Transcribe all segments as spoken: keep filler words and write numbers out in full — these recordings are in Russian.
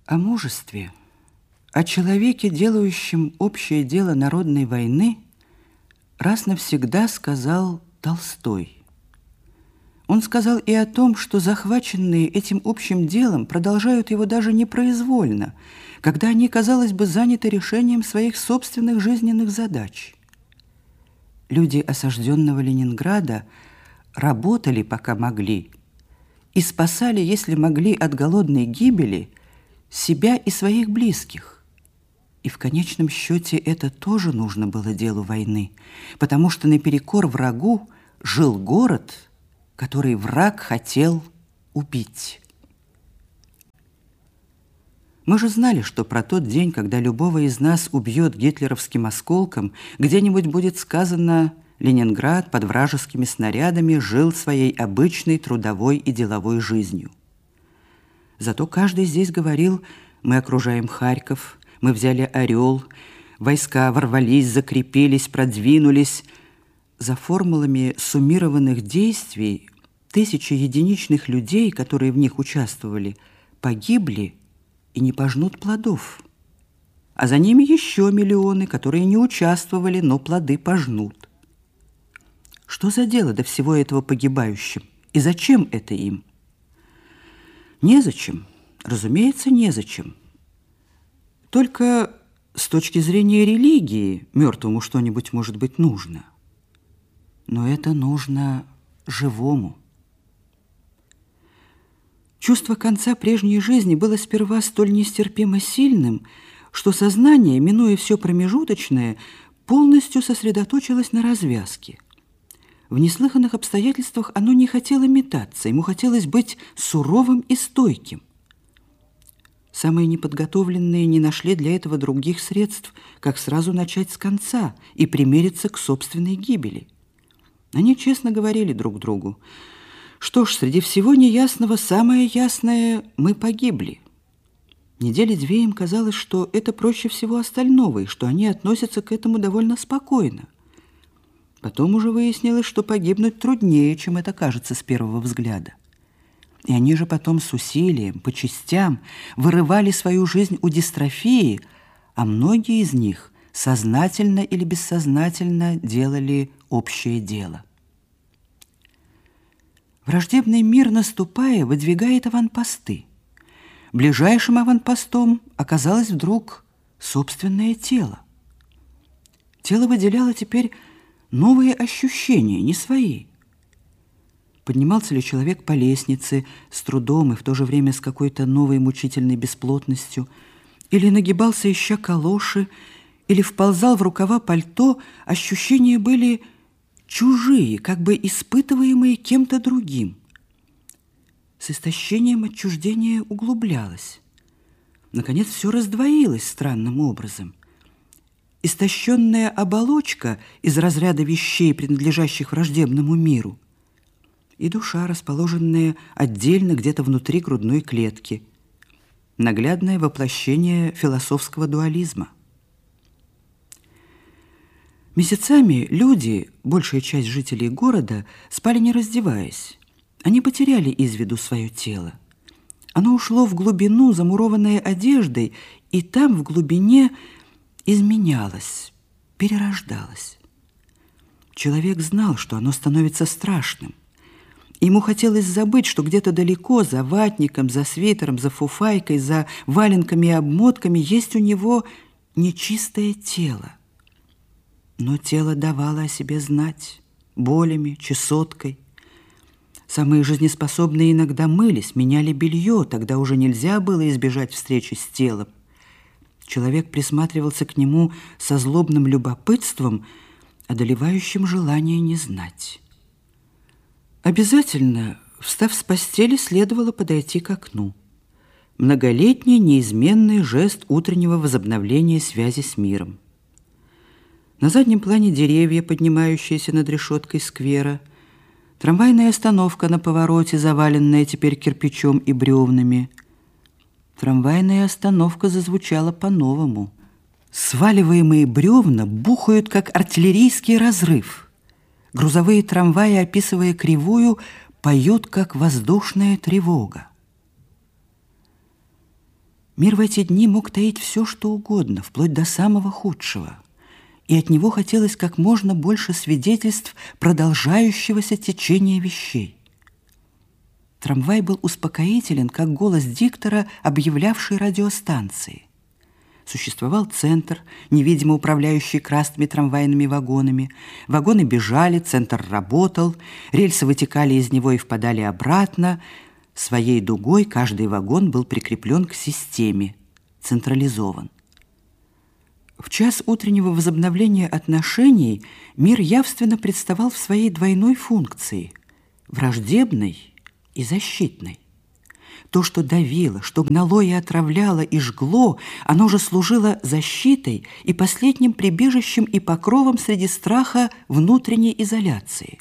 О мужестве, о человеке, делающем общее дело народной войны, раз навсегда сказал Толстой. Он сказал и о том, что захваченные этим общим делом продолжают его даже непроизвольно, когда они, казалось бы, заняты решением своих собственных жизненных задач. Люди осажденного Ленинграда работали, пока могли, и спасали, если могли, от голодной гибели себя и своих близких. И в конечном счете это тоже нужно было делу войны, потому что наперекор врагу жил город, который враг хотел убить. Мы же знали, что про тот день, когда любого из нас убьет гитлеровским осколком, где-нибудь будет сказано: Ленинград под вражескими снарядами жил своей обычной трудовой и деловой жизнью. Зато каждый здесь говорил: мы окружаем Харьков, мы взяли Орел, войска ворвались, закрепились, продвинулись. За формулами суммированных действий тысячи единичных людей, которые в них участвовали, погибли и не пожнут плодов. А за ними еще миллионы, которые не участвовали, но плоды пожнут. Что за дело до всего этого погибающим? И зачем это им? Незачем. Разумеется, незачем. Только с точки зрения религии мертвому что-нибудь может быть нужно. Но это нужно живому. Чувство конца прежней жизни было сперва столь нестерпимо сильным, что сознание, минуя все промежуточное, полностью сосредоточилось на развязке. В неслыханных обстоятельствах оно не хотело метаться, ему хотелось быть суровым и стойким. Самые неподготовленные не нашли для этого других средств, как сразу начать с конца и примириться к собственной гибели. Они честно говорили друг другу: что ж, среди всего неясного самое ясное – мы погибли. Недели две им казалось, что это проще всего остального, и что они относятся к этому довольно спокойно. Потом уже выяснилось, что погибнуть труднее, чем это кажется с первого взгляда. И они же потом с усилием, по частям, вырывали свою жизнь у дистрофии, а многие из них сознательно или бессознательно делали общее дело. Враждебный мир, наступая, выдвигает аванпосты. Ближайшим аванпостом оказалось вдруг собственное тело. Тело выделяло теперь новые ощущения, не свои. Поднимался ли человек по лестнице с трудом и в то же время с какой-то новой мучительной бесплотностью, или нагибался, ища калоши, или вползал в рукава пальто, ощущения были чужие, как бы испытываемые кем-то другим. С истощением отчуждение углублялось. Наконец, все раздвоилось странным образом. Истощенная оболочка из разряда вещей, принадлежащих враждебному миру, и душа, расположенная отдельно где-то внутри грудной клетки. Наглядное воплощение философского дуализма. Месяцами люди, большая часть жителей города, спали не раздеваясь. Они потеряли из виду свое тело. Оно ушло в глубину, замурованное одеждой, и там, в глубине, изменялось, перерождалось. Человек знал, что оно становится страшным. Ему хотелось забыть, что где-то далеко, за ватником, за свитером, за фуфайкой, за валенками и обмотками есть у него нечистое тело. Но тело давало о себе знать болями, чесоткой. Самые жизнеспособные иногда мылись, меняли белье, тогда уже нельзя было избежать встречи с телом. Человек присматривался к нему со злобным любопытством, одолевающим желание не знать. Обязательно, встав с постели, следовало подойти к окну. Многолетний неизменный жест утреннего возобновления связи с миром. На заднем плане деревья, поднимающиеся над решеткой сквера, трамвайная остановка на повороте, заваленная теперь кирпичом и бревнами. Трамвайная остановка зазвучала по-новому. Сваливаемые бревна бухают, как артиллерийский разрыв. Грузовые трамваи, описывая кривую, поют, как воздушная тревога. Мир в эти дни мог таить все, что угодно, вплоть до самого худшего. И от него хотелось как можно больше свидетельств продолжающегося течения вещей. Трамвай был успокоителен, как голос диктора, объявлявший радиостанции. Существовал центр, невидимо управляющий красными трамвайными вагонами. Вагоны бежали, центр работал, рельсы вытекали из него и впадали обратно. Своей дугой каждый вагон был прикреплен к системе, централизован. В час утреннего возобновления отношений мир явственно представал в своей двойной функции – враждебной и защитной. То, что давило, что гнало и отравляло и жгло, оно же служило защитой и последним прибежищем и покровом среди страха внутренней изоляции.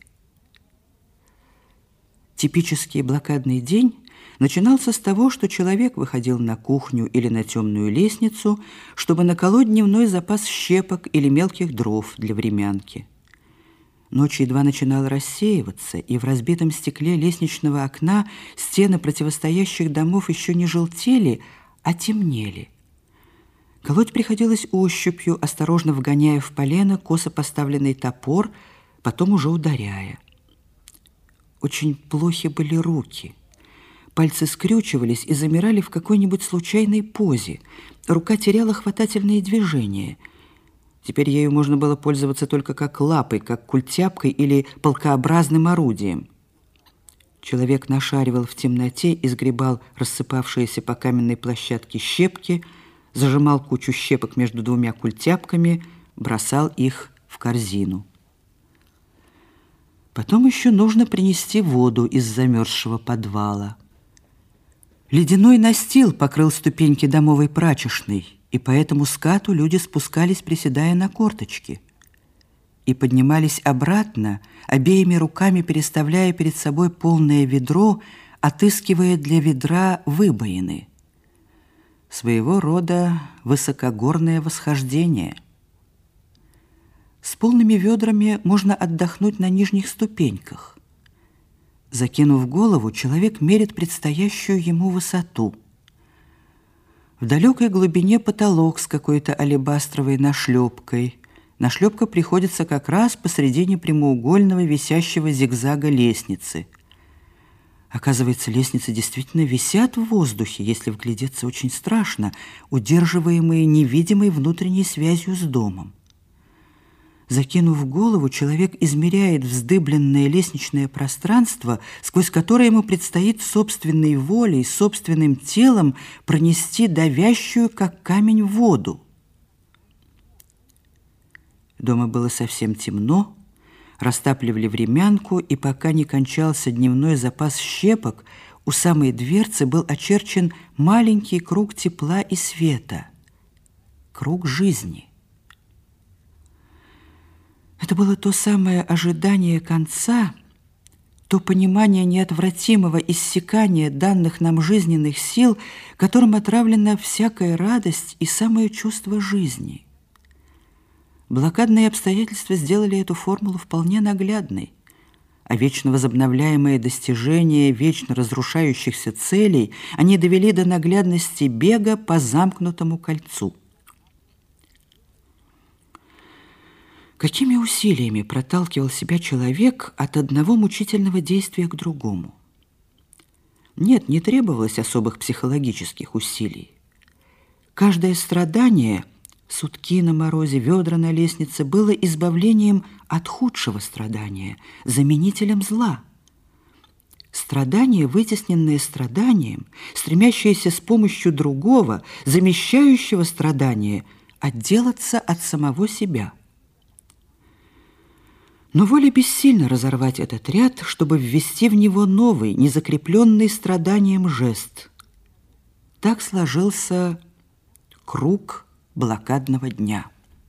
Типический блокадный день начинался с того, что человек выходил на кухню или на темную лестницу, чтобы наколоть дневной запас щепок или мелких дров для времянки. Ночь едва начинала рассеиваться, и в разбитом стекле лестничного окна стены противостоящих домов еще не желтели, а темнели. Колоть приходилось ощупью, осторожно вгоняя в полено косо поставленный топор, потом уже ударяя. Очень плохи были руки. Пальцы скрючивались и замирали в какой-нибудь случайной позе. Рука теряла хватательные движения. Теперь ею можно было пользоваться только как лапой, как культяпкой или палкообразным орудием. Человек нашаривал в темноте и сгребал рассыпавшиеся по каменной площадке щепки, зажимал кучу щепок между двумя культяпками, бросал их в корзину. Потом еще нужно принести воду из замерзшего подвала. Ледяной настил покрыл ступеньки домовой прачечной, и по этому скату люди спускались, приседая на корточки, и поднимались обратно, обеими руками переставляя перед собой полное ведро, отыскивая для ведра выбоины. Своего рода высокогорное восхождение. С полными ведрами можно отдохнуть на нижних ступеньках. Закинув голову, человек мерит предстоящую ему высоту. В далекой глубине потолок с какой-то алебастровой нашлепкой. Нашлепка приходится как раз посредине прямоугольного висящего зигзага лестницы. Оказывается, лестницы действительно висят в воздухе, если вглядеться очень страшно, удерживаемые невидимой внутренней связью с домом. Закинув голову, человек измеряет вздыбленное лестничное пространство, сквозь которое ему предстоит собственной волей, собственным телом пронести давящую, как камень, воду. Дома было совсем темно, растапливали времянку, и пока не кончался дневной запас щепок, у самой дверцы был очерчен маленький круг тепла и света, круг жизни. Это было то самое ожидание конца, то понимание неотвратимого иссякания данных нам жизненных сил, которым отравлена всякая радость и самое чувство жизни. Блокадные обстоятельства сделали эту формулу вполне наглядной, а вечно возобновляемые достижения вечно разрушающихся целей они довели до наглядности бега по замкнутому кольцу. Какими усилиями проталкивал себя человек от одного мучительного действия к другому? Нет, не требовалось особых психологических усилий. Каждое страдание, сутки на морозе, ведра на лестнице, было избавлением от худшего страдания, заменителем зла. Страдание, вытесненное страданием, стремящееся с помощью другого, замещающего страдание, отделаться от самого себя. Но воля бессильно разорвать этот ряд, чтобы ввести в него новый, незакрепленный страданием жест. Так сложился круг блокадного дня.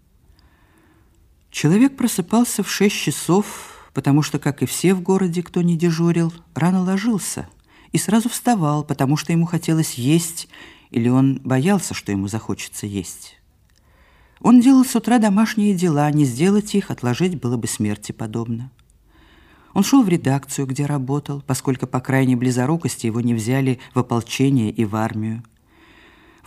Человек просыпался в шесть часов, потому что, как и все в городе, кто не дежурил, рано ложился, и сразу вставал, потому что ему хотелось есть, или он боялся, что ему захочется есть. Он делал с утра домашние дела, не сделать их, отложить было бы смерти подобно. Он шел в редакцию, где работал, поскольку по крайней близорукости его не взяли в ополчение и в армию.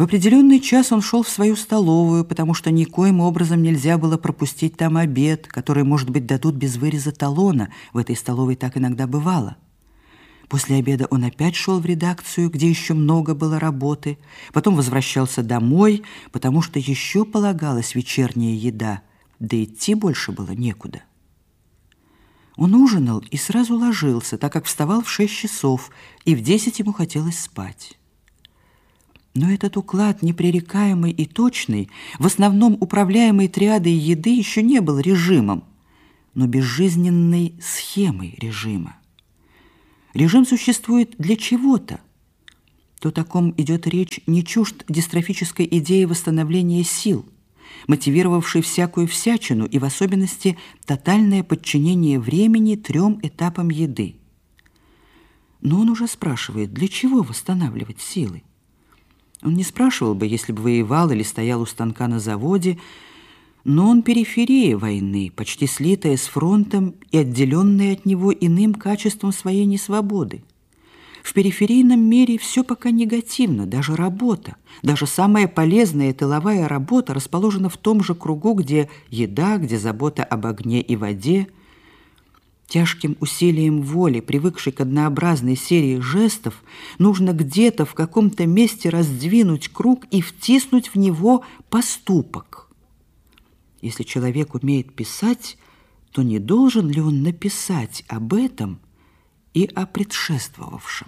В определенный час он шел в свою столовую, потому что никоим образом нельзя было пропустить там обед, который, может быть, дадут без выреза талона. В этой столовой так иногда бывало. После обеда он опять шел в редакцию, где еще много было работы, потом возвращался домой, потому что еще полагалась вечерняя еда, да идти больше было некуда. Он ужинал и сразу ложился, так как вставал в шесть часов, и в десять ему хотелось спать. Но этот уклад, непререкаемый и точный, в основном управляемый триадой еды, еще не был режимом, но безжизненной схемой режима. Режим существует для чего-то. То таком идет речь не чужд дистрофической идеи восстановления сил, мотивировавшей всякую всячину и в особенности тотальное подчинение времени трем этапам еды. Но он уже спрашивает, для чего восстанавливать силы? Он не спрашивал бы, если бы воевал или стоял у станка на заводе, но он периферия войны, почти слитая с фронтом и отделенная от него иным качеством своей несвободы. В периферийном мире все пока негативно, даже работа, даже самая полезная тыловая работа расположена в том же кругу, где еда, где забота об огне и воде. Тяжким усилием воли, привыкшей к однообразной серии жестов, нужно где-то в каком-то месте раздвинуть круг и втиснуть в него поступок. Если человек умеет писать, то не должен ли он написать об этом и о предшествовавшем?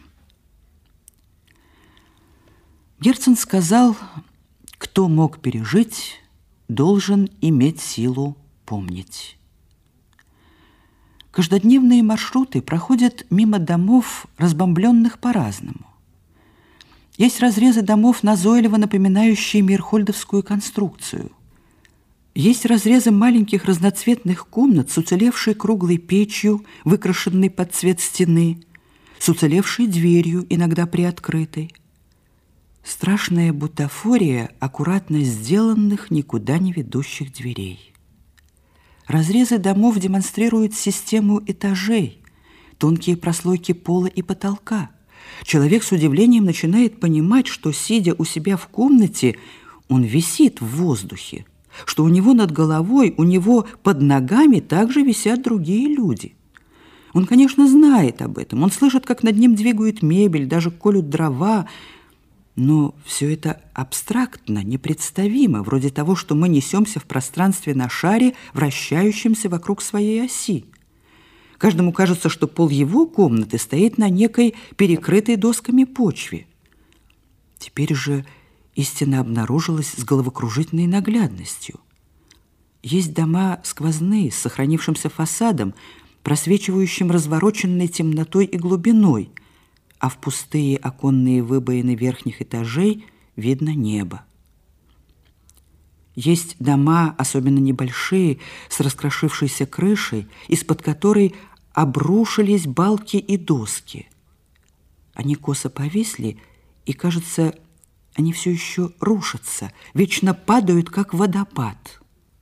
Герцен сказал, кто мог пережить, должен иметь силу помнить. Каждодневные маршруты проходят мимо домов, разбомбленных по-разному. Есть разрезы домов, назойливо напоминающие мирхольдовскую конструкцию. Есть разрезы маленьких разноцветных комнат с уцелевшей круглой печью, выкрашенной под цвет стены, с уцелевшей дверью, иногда приоткрытой. Страшная бутафория аккуратно сделанных, никуда не ведущих дверей. Разрезы домов демонстрируют систему этажей, тонкие прослойки пола и потолка. Человек с удивлением начинает понимать, что, сидя у себя в комнате, он висит в воздухе, что у него над головой, у него под ногами также висят другие люди. Он, конечно, знает об этом, он слышит, как над ним двигают мебель, даже колют дрова, но все это абстрактно, непредставимо, вроде того, что мы несемся в пространстве на шаре, вращающемся вокруг своей оси. Каждому кажется, что пол его комнаты стоит на некой перекрытой досками почве. Теперь же истина обнаружилась с головокружительной наглядностью. Есть дома сквозные, с сохранившимся фасадом, просвечивающим развороченной темнотой и глубиной, а в пустые оконные выбоины верхних этажей видно небо. Есть дома, особенно небольшие, с раскрошившейся крышей, из-под которой обрушились балки и доски. Они косо повисли, и, кажется, они все еще рушатся, вечно падают, как водопад.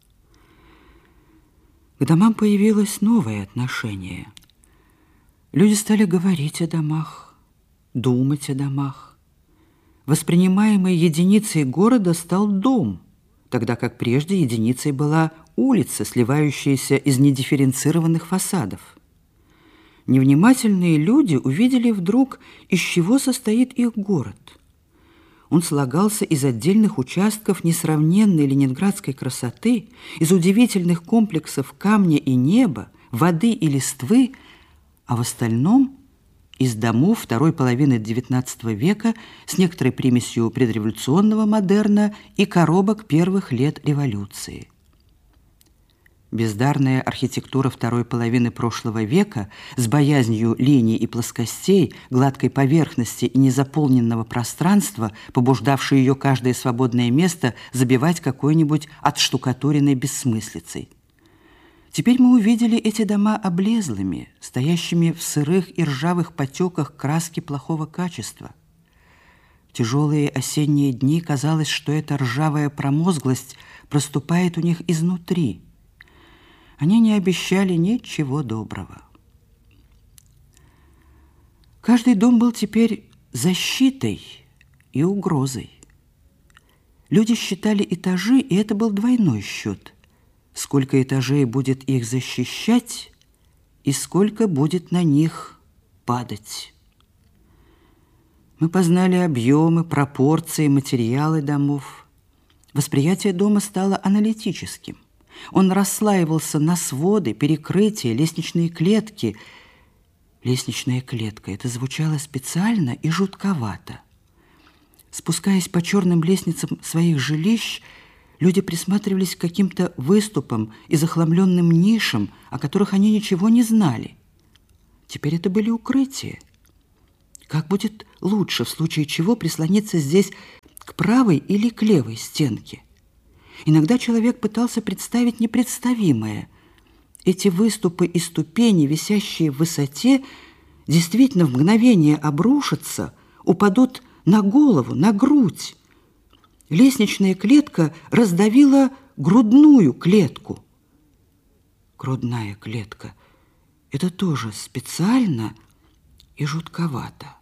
К домам появилось новое отношение. Люди стали говорить о домах, думать о домах. Воспринимаемой единицей города стал дом, тогда как прежде единицей была улица, сливающаяся из недифференцированных фасадов. Невнимательные люди увидели вдруг, из чего состоит их город. Он слагался из отдельных участков несравненной ленинградской красоты, из удивительных комплексов камня и неба, воды и листвы, а в остальном – из домов второй половины девятнадцатого века с некоторой примесью предреволюционного модерна и коробок первых лет революции. Бездарная архитектура второй половины прошлого века с боязнью линий и плоскостей, гладкой поверхности и незаполненного пространства, побуждавшая ее каждое свободное место забивать какой-нибудь отштукатуренной бессмыслицей. Теперь мы увидели эти дома облезлыми, стоящими в сырых и ржавых потеках краски плохого качества. В тяжелые осенние дни казалось, что эта ржавая промозглость проступает у них изнутри. Они не обещали ничего доброго. Каждый дом был теперь защитой и угрозой. Люди считали этажи, и это был двойной счет. Сколько этажей будет их защищать, и сколько будет на них падать. Мы познали объемы, пропорции, материалы домов. Восприятие дома стало аналитическим. Он расслаивался на своды, перекрытия, лестничные клетки. Лестничная клетка – это звучало специально и жутковато. Спускаясь по черным лестницам своих жилищ, люди присматривались к каким-то выступам и захламленным нишам, о которых они ничего не знали. Теперь это были укрытия. Как будет лучше, в случае чего, прислониться здесь к правой или к левой стенке? Иногда человек пытался представить непредставимое. Эти выступы и ступени, висящие в высоте, действительно в мгновение обрушатся, упадут на голову, на грудь. Лестничная клетка раздавила грудную клетку. Грудная клетка – это тоже специально и жутковато.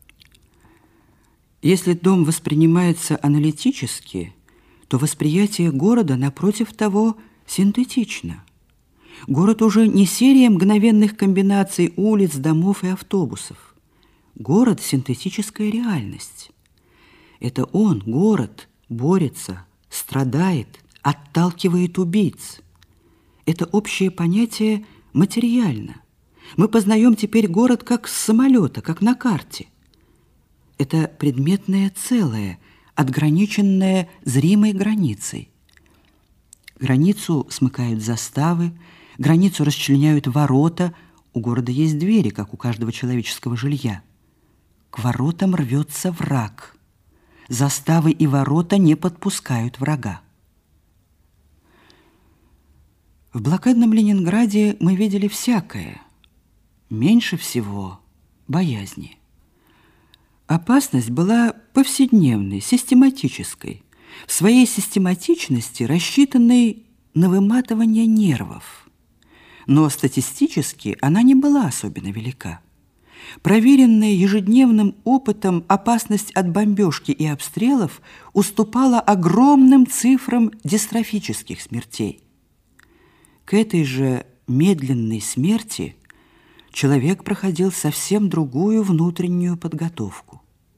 Если дом воспринимается аналитически, то восприятие города, напротив того, синтетично. Город уже не серия мгновенных комбинаций улиц, домов и автобусов. Город – синтетическая реальность. Это он, город, борется, страдает, отталкивает убийц. Это общее понятие материально. Мы познаем теперь город как с самолета, как на карте. Это предметное целое, отграниченное зримой границей. Границу смыкают заставы, границу расчленяют ворота. У города есть двери, как у каждого человеческого жилья. К воротам рвется враг. Заставы и ворота не подпускают врага. В блокадном Ленинграде мы видели всякое. Меньше всего боязни. Опасность была повседневной, систематической, в своей систематичности рассчитанной на выматывание нервов. Но статистически она не была особенно велика. Проверенная ежедневным опытом опасность от бомбежки и обстрелов уступала огромным цифрам дистрофических смертей. К этой же медленной смерти человек проходил совсем другую внутреннюю подготовку.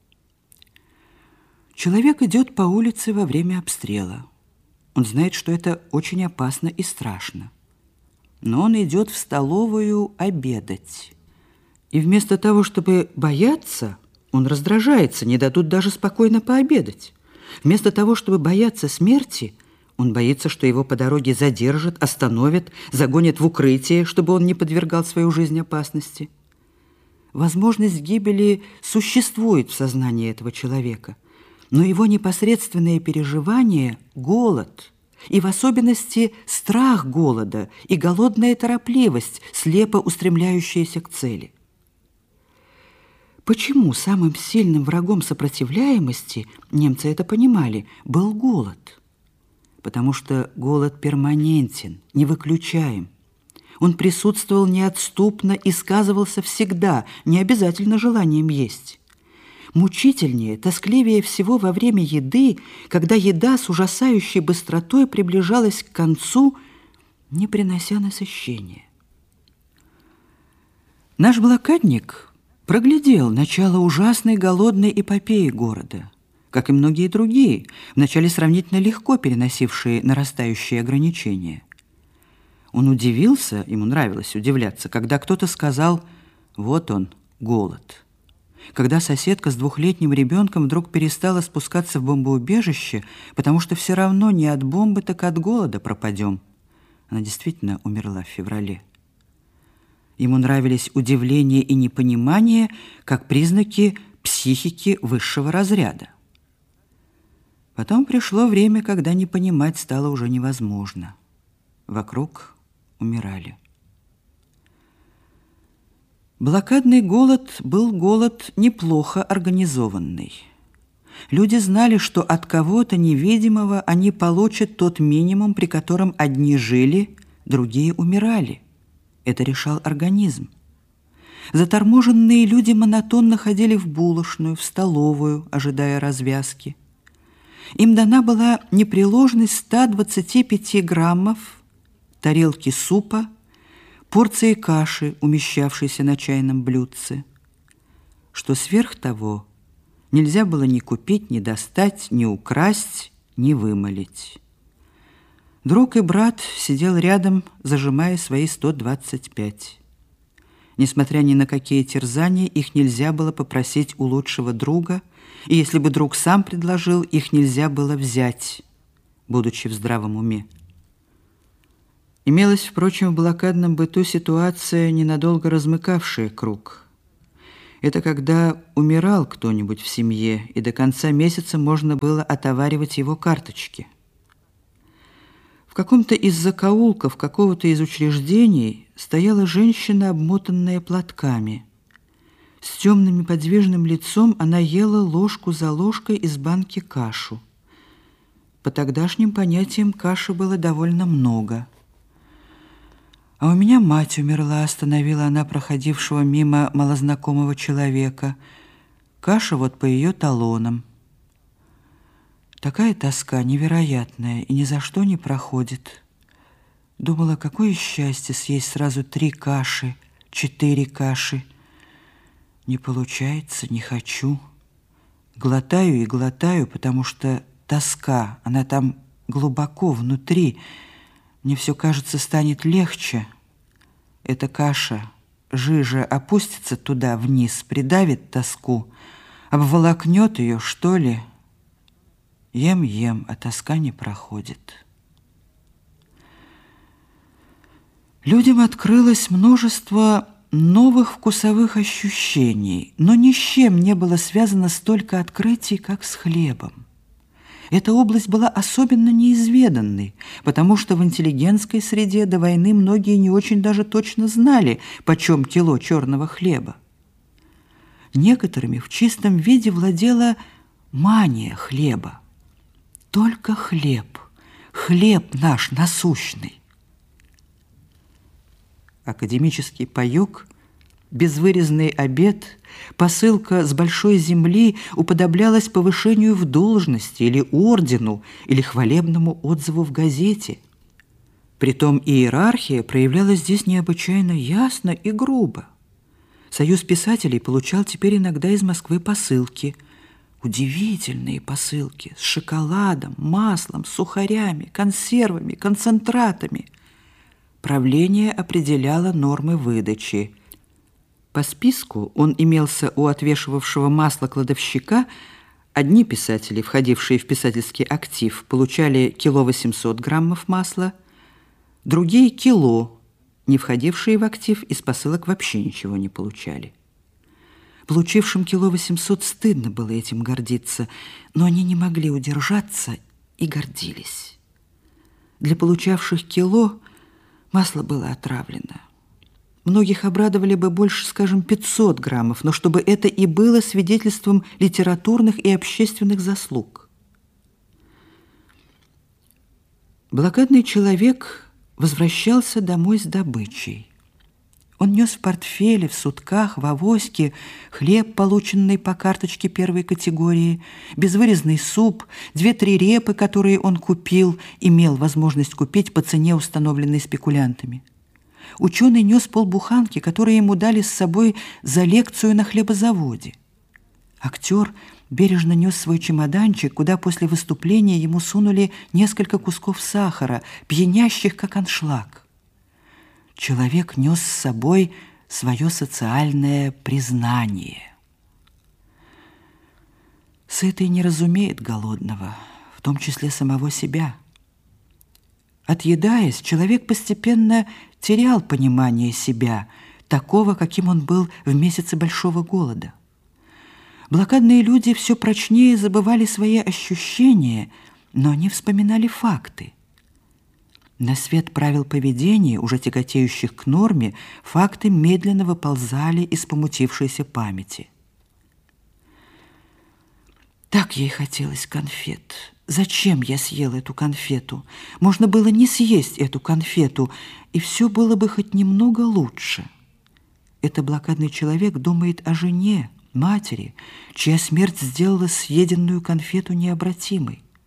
Человек идет по улице во время обстрела. Он знает, что это очень опасно и страшно. Но он идет в столовую обедать. И вместо того, чтобы бояться, он раздражается, не дадут даже спокойно пообедать. Вместо того, чтобы бояться смерти, он боится, что его по дороге задержат, остановят, загонят в укрытие, чтобы он не подвергал свою жизнь опасности. Возможность гибели существует в сознании этого человека, но его непосредственное переживание – голод, и в особенности страх голода и голодная торопливость, слепо устремляющаяся к цели. Почему самым сильным врагом сопротивляемости, немцы это понимали, был голод? Потому что голод перманентен, невыключаем. Он присутствовал неотступно и сказывался всегда, не обязательно желанием есть. Мучительнее, тоскливее всего во время еды, когда еда с ужасающей быстротой приближалась к концу, не принося насыщения. Наш блокадник проглядел начало ужасной голодной эпопеи города, как и многие другие, вначале сравнительно легко переносившие нарастающие ограничения. Он удивился, ему нравилось удивляться, когда кто-то сказал «вот он, голод». Когда соседка с двухлетним ребенком вдруг перестала спускаться в бомбоубежище, потому что все равно не от бомбы, так от голода пропадем. Она действительно умерла в феврале. Ему нравились удивление и непонимание как признаки психики высшего разряда. Потом пришло время, когда не понимать стало уже невозможно. Вокруг умирали. Блокадный голод был голод неплохо организованный. Люди знали, что от кого-то невидимого они получат тот минимум, при котором одни жили, другие умирали. Это решал организм. Заторможенные люди монотонно ходили в булочную, в столовую, ожидая развязки. Им дана была непреложность ста двадцати пяти граммов, тарелки супа, порции каши, умещавшейся на чайном блюдце, что сверх того нельзя было ни купить, ни достать, ни украсть, ни вымолить. Друг и брат сидел рядом, зажимая свои сто двадцать пять. Несмотря ни на какие терзания, их нельзя было попросить у лучшего друга, и если бы друг сам предложил, их нельзя было взять, будучи в здравом уме. Имелась, впрочем, в блокадном быту ситуация, ненадолго размыкавшая круг. Это когда умирал кто-нибудь в семье, и до конца месяца можно было отоваривать его карточки. В каком-то из закоулков какого-то из учреждений стояла женщина, обмотанная платками. С темным и подвижным лицом она ела ложку за ложкой из банки кашу. По тогдашним понятиям каши было довольно много. «А у меня мать умерла», — остановила она проходившего мимо малознакомого человека. «Каша вот по ее талонам». Такая тоска невероятная и ни за что не проходит. Думала, какое счастье съесть сразу три каши, четыре каши. Не получается, не хочу. Глотаю и глотаю, потому что тоска, она там глубоко внутри. Мне все кажется, станет легче. Эта каша, жижа опустится туда вниз, придавит тоску, обволокнет ее, что ли. Ем-ем, а тоска не проходит. Людям открылось множество новых вкусовых ощущений, но ни с чем не было связано столько открытий, как с хлебом. Эта область была особенно неизведанной, потому что в интеллигентской среде до войны многие не очень даже точно знали, почем кило черного хлеба. Некоторыми в чистом виде владела мания хлеба. Только хлеб, хлеб наш насущный. Академический паёк, безвырезанный обед, посылка с большой земли уподоблялась повышению в должности или ордену, или хвалебному отзыву в газете. Притом иерархия проявлялась здесь необычайно ясно и грубо. Союз писателей получал теперь иногда из Москвы посылки. Удивительные посылки с шоколадом, маслом, сухарями, консервами, концентратами. Правление определяло нормы выдачи. По списку он имелся у отвешивавшего масло кладовщика. Одни писатели, входившие в писательский актив, получали кило восемьсот граммов масла, другие – кило, не входившие в актив, из посылок вообще ничего не получали. Получившим кило восемьсот стыдно было этим гордиться, но они не могли удержаться и гордились. Для получавших кило масло было отравлено. Многих обрадовали бы больше, скажем, пятьсот граммов, но чтобы это и было свидетельством литературных и общественных заслуг. Блокадный человек возвращался домой с добычей. Он нес в портфеле, в сутках, в авоське хлеб, полученный по карточке первой категории, безвырезанный суп, две-три репы, которые он купил, имел возможность купить по цене, установленной спекулянтами. Ученый нес полбуханки, которые ему дали с собой за лекцию на хлебозаводе. Актер бережно нес свой чемоданчик, куда после выступления ему сунули несколько кусков сахара, пьянящих, как аншлаг. Человек нес с собой свое социальное признание. Сытый не разумеет голодного, в том числе самого себя. Отъедаясь, человек постепенно терял понимание себя, такого, каким он был в месяцы большого голода. Блокадные люди все прочнее забывали свои ощущения, но они вспоминали факты. На свет правил поведения, уже тяготеющих к норме, факты медленно выползали из помутившейся памяти. Так ей хотелось конфет. Зачем я съел эту конфету? Можно было не съесть эту конфету, и все было бы хоть немного лучше. Это блокадный человек думает о жене, матери, чья смерть сделала съеденную конфету необратимой.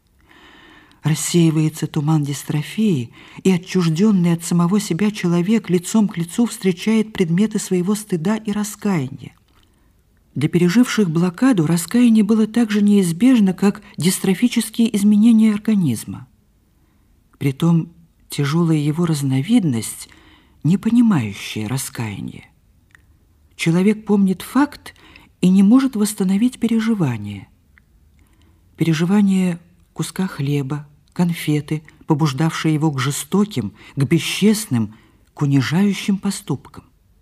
Рассеивается туман дистрофии, и отчужденный от самого себя человек лицом к лицу встречает предметы своего стыда и раскаяния. Для переживших блокаду раскаяние было так же неизбежно, как дистрофические изменения организма. Притом тяжелая его разновидность, не понимающая раскаяние. Человек помнит факт и не может восстановить переживание. Переживание куска хлеба, конфеты, побуждавшие его к жестоким, к бесчестным, к унижающим поступкам.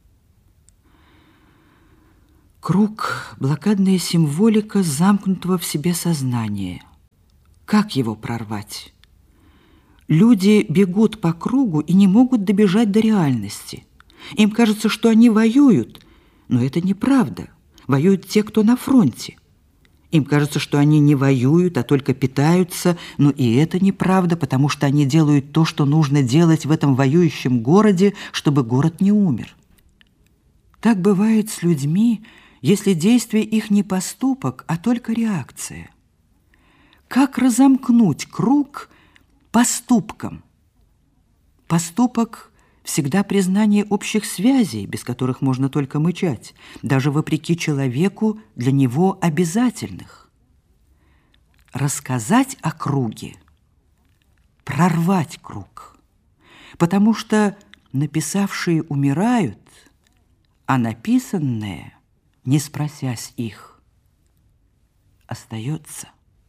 Круг – блокадная символика замкнутого в себе сознания. Как его прорвать? Люди бегут по кругу и не могут добежать до реальности. Им кажется, что они воюют, но это неправда. Воюют те, кто на фронте. Им кажется, что они не воюют, а только питаются, но и это неправда, потому что они делают то, что нужно делать в этом воюющем городе, чтобы город не умер. Так бывает с людьми, если действие их не поступок, а только реакция. Как разомкнуть круг поступком? Поступок всегда признание общих связей, без которых можно только мычать, даже вопреки человеку, для него обязательных. Рассказать о круге, прорвать круг, потому что написавшие умирают, а написанное, не спросясь их, остается.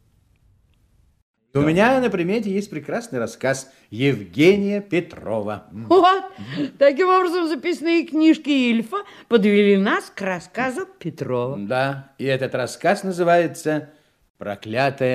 У меня на примете есть прекрасный рассказ Евгения Петрова. Вот, таким образом записные книжки Ильфа подвели нас к рассказу Петрова. Да, и этот рассказ называется «Проклятая